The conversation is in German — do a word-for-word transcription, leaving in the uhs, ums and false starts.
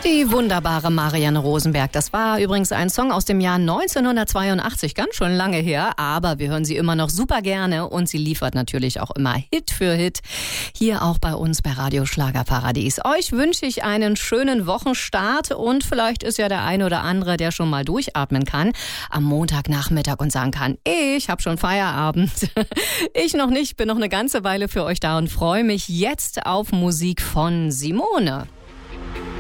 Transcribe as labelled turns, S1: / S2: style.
S1: Die wunderbare Marianne Rosenberg. Das war übrigens ein Song aus dem Jahr neunzehnhundertzweiundachtzig, ganz schön lange her, aber wir hören sie immer noch super gerne und sie liefert natürlich auch immer Hit für Hit, hier auch bei uns bei Radio Schlagerparadies. Euch wünsche ich einen schönen Wochenstart und vielleicht ist ja der eine oder andere, der schon mal durchatmen kann am Montagnachmittag und sagen kann, ich habe schon Feierabend. Ich noch nicht, bin noch eine ganze Weile für euch da und freue mich jetzt auf Musik von Simone.